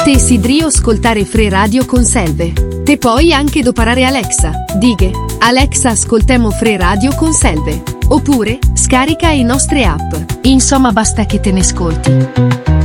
Te sidrio ascoltare Fre Radio con Selve. Te poi anche doparare Alexa. Dighe, Alexa ascoltemo Fre Radio con Selve. Oppure, scarica i nostre app. Insomma basta che te ne ascolti.